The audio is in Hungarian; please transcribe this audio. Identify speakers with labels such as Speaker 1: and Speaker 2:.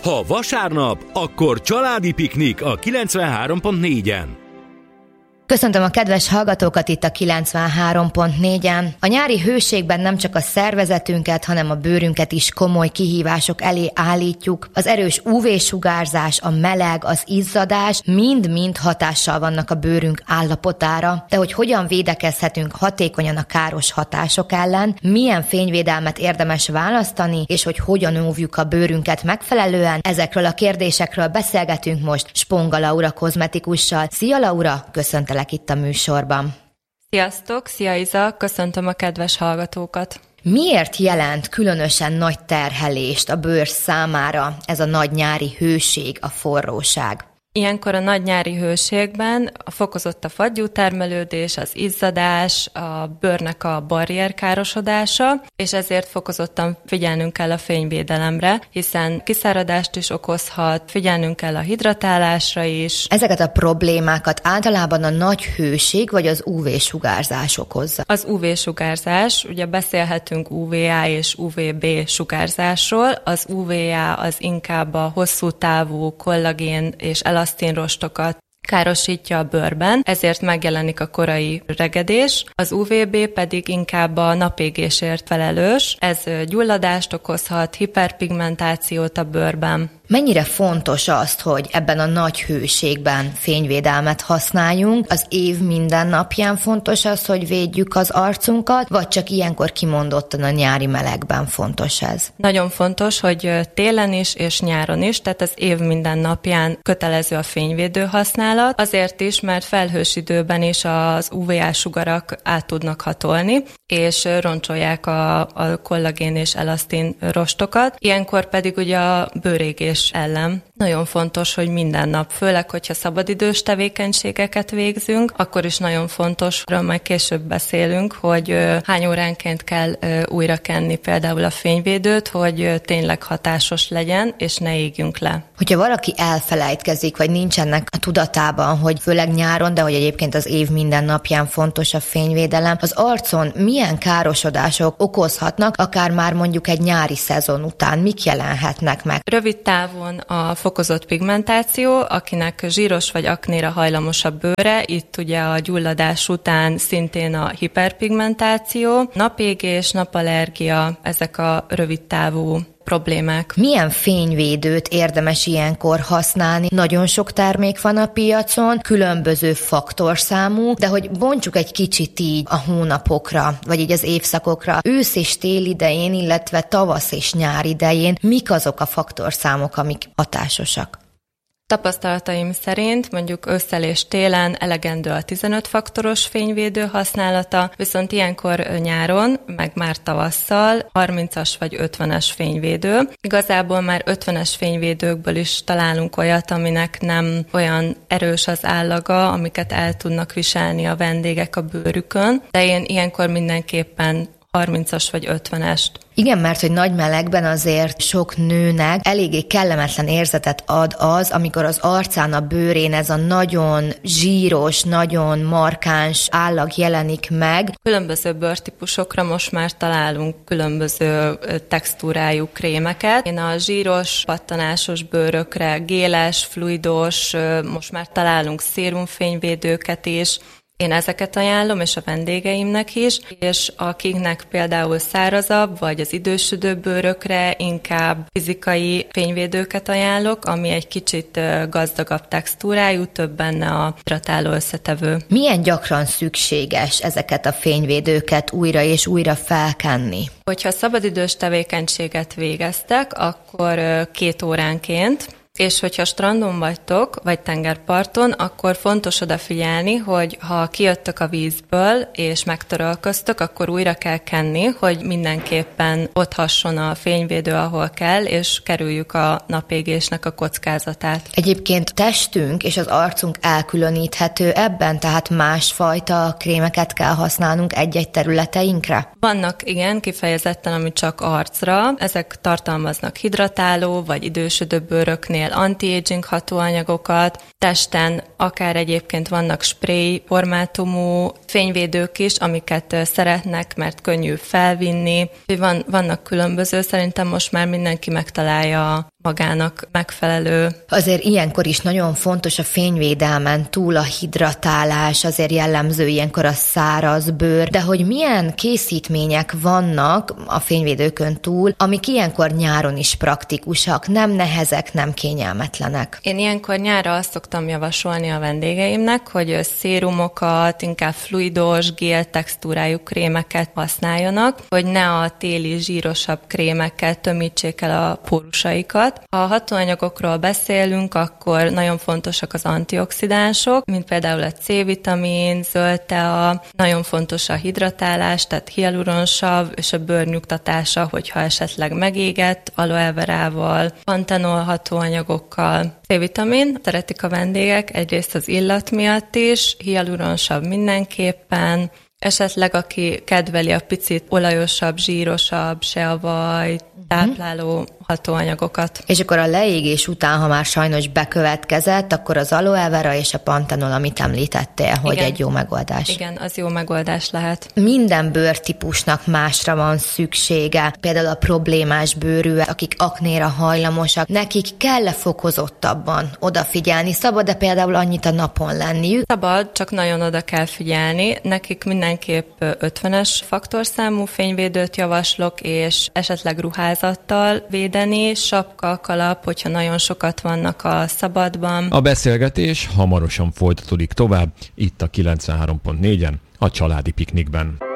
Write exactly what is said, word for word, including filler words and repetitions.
Speaker 1: Ha vasárnap, akkor családi piknik a kilencvenhárom pont négyen.
Speaker 2: Köszöntöm a kedves hallgatókat itt a kilencvenhárom pont négyen. A nyári hőségben nem csak a szervezetünket, hanem a bőrünket is komoly kihívások elé állítjuk. Az erős ú vé-sugárzás, a meleg, az izzadás mind-mind hatással vannak a bőrünk állapotára. De hogy hogyan védekezhetünk hatékonyan a káros hatások ellen, milyen fényvédelmet érdemes választani, és hogy hogyan óvjuk a bőrünket megfelelően, ezekről a kérdésekről beszélgetünk most Sponga Laura kozmetikussal. Szia Laura, köszöntelek itt a műsorban.
Speaker 3: Sziasztok, szia Iza, köszöntöm a kedves hallgatókat.
Speaker 2: Miért jelent különösen nagy terhelést a bőr számára ez a nagy nyári hőség, a forróság?
Speaker 3: Ilyenkor a nagy nyári hőségben a fokozott a fagyútermelődés, az izzadás, a bőrnek a barrierkárosodása, és ezért fokozottan figyelnünk kell a fényvédelemre, hiszen kiszáradást is okozhat, figyelnünk kell a hidratálásra is.
Speaker 2: Ezeket a problémákat általában a nagy hőség vagy az ú vé-sugárzás okozza?
Speaker 3: Az ú vé-sugárzás, ugye beszélhetünk ú vé á és ú vé bé sugárzásról, az ú vé á az inkább a hosszú távú kollagén és elasztinrostokat károsítja a bőrben, ezért megjelenik a korai regedés, az ú vé bé pedig inkább a napégésért felelős, ez gyulladást okozhat, hiperpigmentációt a bőrben.
Speaker 2: Mennyire fontos azt, hogy ebben a nagy hőségben fényvédelmet használjunk? Az év minden napján fontos az, hogy védjük az arcunkat, vagy csak ilyenkor kimondottan a nyári melegben fontos ez?
Speaker 3: Nagyon fontos, hogy télen is és nyáron is, tehát az év minden napján kötelező a fényvédő használat, azért is, mert felhős időben is az ú vé á-sugarak át tudnak hatolni, és roncsolják a, a kollagén és elasztin rostokat. Ilyenkor pedig ugye a bőrégés ellen nagyon fontos, hogy minden nap, főleg, hogyha szabadidős tevékenységeket végzünk, akkor is nagyon fontos, arról majd később beszélünk, hogy hány óránként kell újra kenni például a fényvédőt, hogy tényleg hatásos legyen, és ne égjünk le.
Speaker 2: Hogyha valaki elfelejtkezik, vagy nincsenek a tudatában, hogy főleg nyáron, de hogy egyébként az év minden napján fontos a fényvédelem, az arcon milyen károsodások okozhatnak, akár már mondjuk egy nyári szezon után, mik jelenhetnek meg?
Speaker 3: Rövid távon a fokozott pigmentáció, akinek zsíros vagy aknéra hajlamos a bőre, itt ugye a gyulladás után szintén a hiperpigmentáció, napégés, napallergia, ezek a rövid távú problémák.
Speaker 2: Milyen fényvédőt érdemes ilyenkor használni? Nagyon sok termék van a piacon, különböző faktorszámú, de hogy bontsuk egy kicsit így a hónapokra, vagy így az évszakokra, ősz és tél idején, illetve tavasz és nyár idején, mik azok a faktorszámok, amik hatásosak?
Speaker 3: Tapasztalataim szerint mondjuk ősszel és télen elegendő a tizenöt faktoros fényvédő használata, viszont ilyenkor nyáron, meg már tavasszal harmincas vagy ötvenes fényvédő. Igazából már ötvenes fényvédőkből is találunk olyat, aminek nem olyan erős az állaga, amiket el tudnak viselni a vendégek a bőrükön, de én ilyenkor mindenképpen harmincas vagy ötvenest.
Speaker 2: Igen, mert hogy nagy melegben azért sok nőnek eléggé kellemetlen érzetet ad az, amikor az arcán, a bőrén ez a nagyon zsíros, nagyon markáns állag jelenik meg.
Speaker 3: Különböző bőrtípusokra most már találunk különböző textúrájú krémeket. Én a zsíros, pattanásos bőrökre géles, fluidos, most már találunk szérumfényvédőket is. Én ezeket ajánlom, és a vendégeimnek is, és akiknek például szárazabb, vagy az idősödő bőrökre inkább fizikai fényvédőket ajánlok, ami egy kicsit gazdagabb textúrájú, több benne a hidratáló összetevő.
Speaker 2: Milyen gyakran szükséges ezeket a fényvédőket újra és újra felkenni?
Speaker 3: Hogyha szabadidős tevékenységet végeztek, akkor két óránként, és hogyha strandon vagytok, vagy tengerparton, akkor fontos odafigyelni, hogy ha kijöttök a vízből, és megtörölköztök, akkor újra kell kenni, hogy mindenképpen ott hasson a fényvédő, ahol kell, és kerüljük a napégésnek a kockázatát.
Speaker 2: Egyébként testünk és az arcunk elkülöníthető ebben, tehát másfajta krémeket kell használnunk egy-egy területeinkre?
Speaker 3: Vannak, igen, kifejezetten, ami csak arcra. Ezek tartalmaznak hidratáló, vagy idősödő bőröknél anti-aging hatóanyagokat, testen akár egyébként vannak spray formátumú fényvédők is, amiket szeretnek, mert könnyű felvinni. Van, vannak különböző, szerintem most már mindenki megtalálja a magának megfelelő.
Speaker 2: Azért ilyenkor is nagyon fontos a fényvédelmen túl a hidratálás, azért jellemző ilyenkor a száraz bőr, de hogy milyen készítmények vannak a fényvédőkön túl, amik ilyenkor nyáron is praktikusak, nem nehezek, nem kényelmetlenek.
Speaker 3: Én ilyenkor nyárra azt szoktam javasolni a vendégeimnek, hogy szérumokat, inkább fluidos, gél textúrájú krémeket használjanak, hogy ne a téli zsírosabb krémekkel tömítsék el a pórusaikat. Ha a hatóanyagokról beszélünk, akkor nagyon fontosak az antioxidánsok, mint például a C-vitamin, zöld tea, nagyon fontos a hidratálás, tehát hialuronsav és a bőr nyugtatása, hogyha esetleg megégett, aloe verával, pantenol hatóanyagokkal. C-vitamin szeretik a vendégek, egyrészt az illat miatt is, hialuronsav mindenképpen, esetleg aki kedveli a picit olajosabb, zsírosabb, se a vaj, tápláló hatóanyagokat.
Speaker 2: És akkor a leégés után, ha már sajnos bekövetkezett, akkor az aloe vera és a pantenol, amit említettél, hogy
Speaker 3: Igen.
Speaker 2: egy jó megoldás.
Speaker 3: Igen, az jó megoldás lehet.
Speaker 2: Minden bőrtípusnak másra van szüksége. Például a problémás bőrűek, akik aknéra hajlamosak, nekik kell-e fokozottabban odafigyelni? Szabad-e például annyit a napon lenniük?
Speaker 3: Szabad, csak nagyon oda kell figyelni. Nekik mindenképp ötvenes faktorszámú fényvédőt javaslok, és esetleg ruházattal védeni, sapka, kalap, hogyha nagyon sokat vannak a szabadban.
Speaker 4: A beszélgetés hamarosan folytatódik tovább, itt a kilencvenhárom pont négyen, a Családi Piknikben.